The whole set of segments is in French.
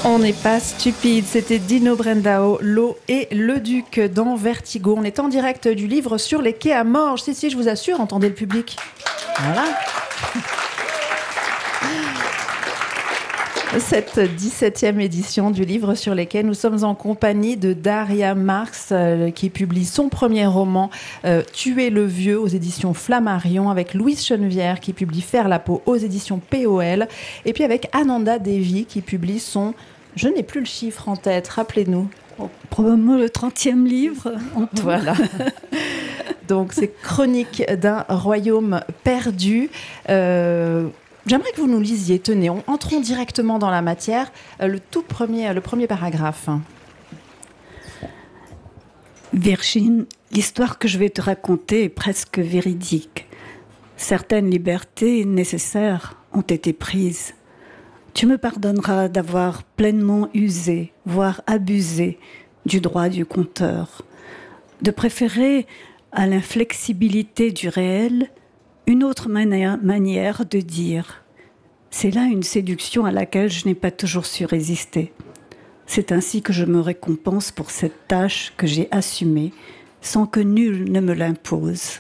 On n'est pas stupide, c'était Dino Brandao, L'eau et le Duc dans Vertigo. On est en direct du livre Sur les quais à Morges. Si, je vous assure, entendez le public. Voilà. Cette 17e édition du livre Sur les quais, nous sommes en compagnie de Daria Marx qui publie son premier roman Tuer le vieux aux éditions Flammarion, avec Louise Chenevière qui publie Faire la peau aux éditions POL, et puis avec Ananda Devi qui publie son... Je n'ai plus le chiffre en tête, rappelez-nous. Probablement le 30e livre. Voilà. Donc c'est Chronique d'un royaume perdu. J'aimerais que vous nous lisiez, tenez, entrons directement dans la matière, le premier paragraphe. Virginie, l'histoire que je vais te raconter est presque véridique. Certaines libertés nécessaires ont été prises. Tu me pardonneras d'avoir pleinement usé, voire abusé du droit du conteur, de préférer à l'inflexibilité du réel une autre manière de dire. C'est là une séduction à laquelle je n'ai pas toujours su résister. C'est ainsi que je me récompense pour cette tâche que j'ai assumée, sans que nul ne me l'impose.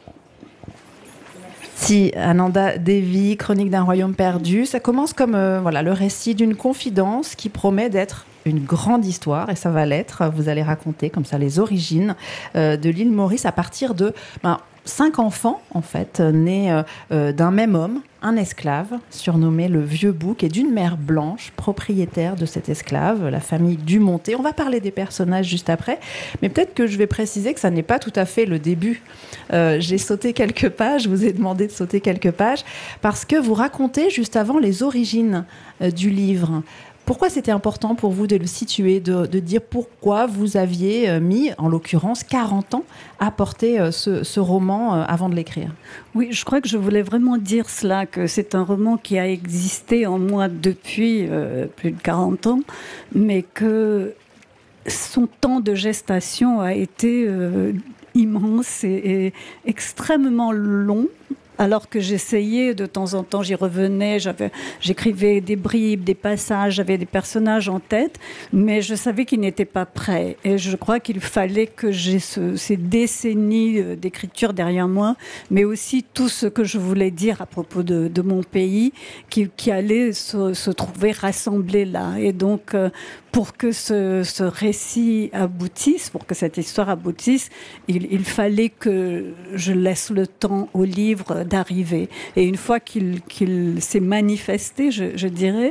Si, Ananda Devi, Chronique d'un royaume perdu, ça commence comme le récit d'une confidence qui promet d'être une grande histoire, et ça va l'être. Vous allez raconter comme ça les origines de l'île Maurice à partir de 5 enfants, en fait, nés d'un même homme, un esclave, surnommé le Vieux Bouc, et d'une mère blanche, propriétaire de cet esclave, la famille Dumonté. On va parler des personnages juste après, mais peut-être que je vais préciser que ça n'est pas tout à fait le début. J'ai sauté quelques pages, je vous ai demandé de sauter quelques pages, parce que vous racontez juste avant les origines du livre. Pourquoi c'était important pour vous de le situer, de dire pourquoi vous aviez mis, en l'occurrence, 40 ans à porter ce roman avant de l'écrire? Oui, je crois que je voulais vraiment dire cela, que c'est un roman qui a existé en moi depuis plus de 40 ans, mais que son temps de gestation a été immense et extrêmement long. Alors que j'essayais, de temps en temps, j'y revenais, j'écrivais des bribes, des passages, j'avais des personnages en tête, mais je savais qu'ils n'étaient pas prêts. Et je crois qu'il fallait que j'ai ces décennies d'écriture derrière moi, mais aussi tout ce que je voulais dire à propos de mon pays, qui allait se trouver rassemblé là. Et donc, pour que ce récit aboutisse, pour que cette histoire aboutisse, il fallait que je laisse le temps au livre d'arriver. Et une fois qu'il s'est manifesté, je dirais,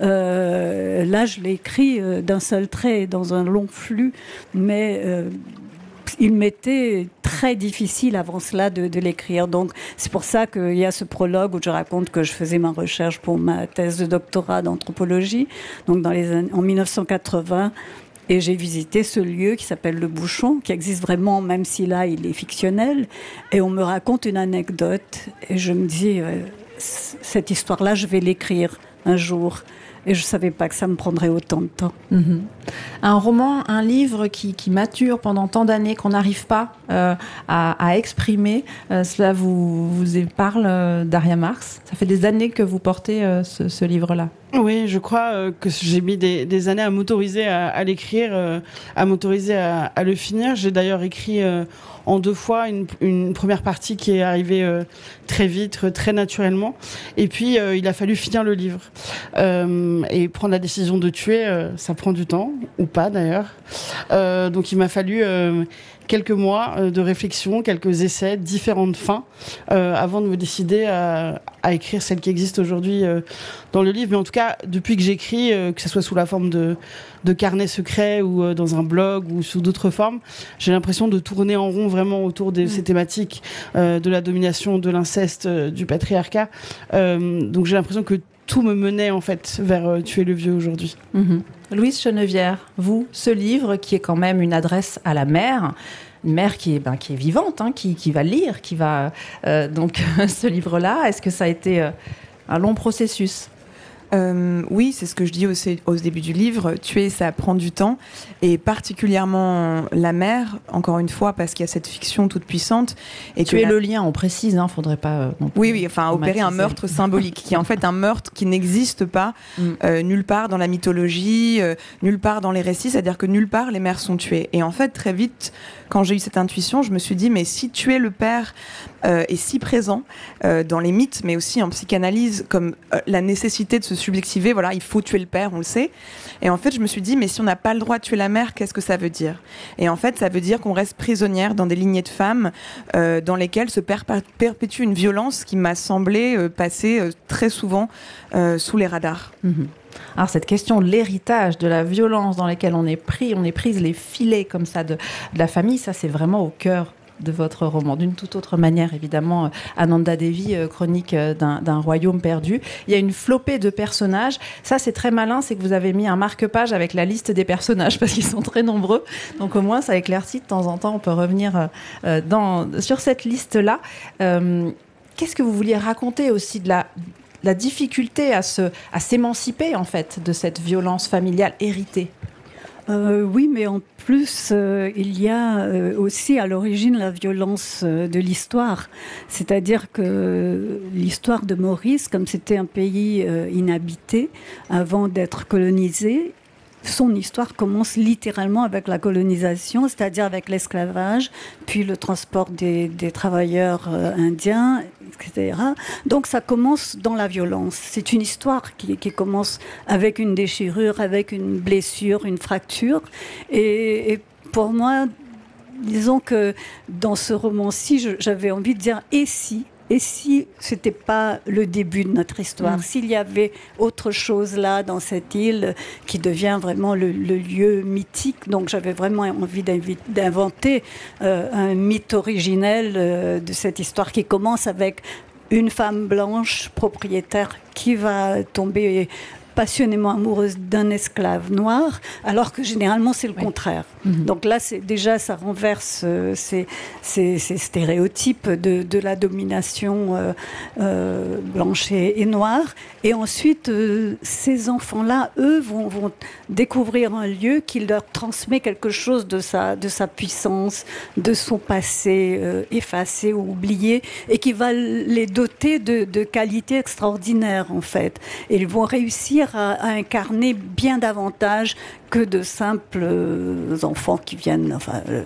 là, je l'ai écrit d'un seul trait, dans un long flux, mais il m'était très difficile avant cela de l'écrire. Donc, c'est pour ça qu'il y a ce prologue où je raconte que je faisais ma recherche pour ma thèse de doctorat d'anthropologie, donc en 1980. Et j'ai visité ce lieu qui s'appelle Le Bouchon, qui existe vraiment, même si là, il est fictionnel. Et on me raconte une anecdote. Et je me dis, cette histoire-là, je vais l'écrire un jour. Et je ne savais pas que ça me prendrait autant de temps. Mmh. Un roman, un livre qui mature pendant tant d'années, qu'on n'arrive pas à exprimer. Cela vous parle, Daria Marx? Ça fait des années que vous portez ce livre-là. Oui, je crois que j'ai mis des années à m'autoriser à l'écrire, à m'autoriser à le finir. J'ai d'ailleurs écrit en 2 fois une première partie qui est arrivée très vite, très naturellement. Et puis, il a fallu finir le livre. Et prendre la décision de tuer, ça prend du temps, ou pas d'ailleurs. Donc, il m'a fallu quelques mois de réflexion, quelques essais, différentes fins, avant de me décider à écrire celle qui existe aujourd'hui dans le livre. Mais en tout cas, depuis que j'écris, que ce soit sous la forme de carnet secret ou dans un blog ou sous d'autres formes, j'ai l'impression de tourner en rond vraiment autour de ces thématiques de la domination, de l'inceste, du patriarcat. Donc j'ai l'impression que tout me menait en fait vers Tuer le vieux aujourd'hui. Mmh. Louise Chenevière, vous, ce livre qui est quand même une adresse à la mère, une mère qui est vivante, hein, qui va lire, qui va donc ce livre-là, est-ce que ça a été un long processus? Oui, c'est ce que je dis au début du livre. Tuer, ça prend du temps. Et particulièrement la mère, encore une fois, parce qu'il y a cette fiction toute puissante. Et tuer le lien, on précise, hein, faudrait pas... oui, enfin, opérer un meurtre symbolique, qui est en fait un meurtre qui n'existe pas nulle part dans la mythologie, nulle part dans les récits, c'est-à-dire que nulle part les mères sont tuées. Et en fait, très vite, quand j'ai eu cette intuition, je me suis dit, mais si tuer le père est si présent dans les mythes, mais aussi en psychanalyse, comme la nécessité de se subjectiver, voilà, il faut tuer le père, on le sait. Et en fait, je me suis dit, mais si on n'a pas le droit de tuer la mère, qu'est-ce que ça veut dire ? Et en fait, ça veut dire qu'on reste prisonnière dans des lignées de femmes dans lesquelles se perpétue une violence qui m'a semblé passer très souvent sous les radars. Alors cette question de l'héritage, de la violence dans laquelle on est prise les filets comme ça de la famille, ça c'est vraiment au cœur de votre roman, d'une toute autre manière évidemment. Ananda Devi, chronique d'un royaume perdu. Il y a une flopée de personnages. Ça c'est très malin, c'est que vous avez mis un marque-page avec la liste des personnages parce qu'ils sont très nombreux. Donc au moins ça éclaircit de temps en temps. On peut revenir sur cette liste-là. Qu'est-ce que vous vouliez raconter aussi de la difficulté à s'émanciper en fait de cette violence familiale héritée? Oui, mais en plus, il y a aussi à l'origine la violence de l'histoire. C'est-à-dire que l'histoire de Maurice, comme c'était un pays inhabité avant d'être colonisé, son histoire commence littéralement avec la colonisation, c'est-à-dire avec l'esclavage, puis le transport des travailleurs indiens, etc. Donc ça commence dans la violence. C'est une histoire qui commence avec une déchirure, avec une blessure, une fracture. Et pour moi, disons que dans ce roman-ci, j'avais envie de dire « et si ?» Et si ce n'était pas le début de notre histoire, s'il y avait autre chose là dans cette île qui devient vraiment le lieu mythique. Donc j'avais vraiment envie d'inventer un mythe originel de cette histoire qui commence avec une femme blanche propriétaire qui va tomber passionnément amoureuse d'un esclave noir, alors que généralement c'est le contraire. Donc là, déjà, ça renverse ces stéréotypes de la domination blanche et noire. Et ensuite, ces enfants-là, eux, vont découvrir un lieu qui leur transmet quelque chose de sa puissance, de son passé effacé ou oublié, et qui va les doter de qualités extraordinaires, en fait. Et ils vont réussir à incarner bien davantage que de simples enfants qui viennent,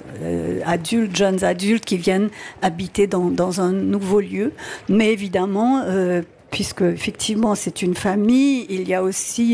jeunes adultes qui viennent habiter dans un nouveau lieu. Mais évidemment, puisque effectivement c'est une famille, il y a aussi